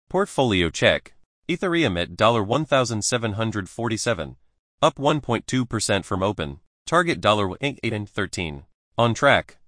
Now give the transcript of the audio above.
Portfolio check. Ethereum at $1,747. Up 1.2% from open. Target $8.13. On track.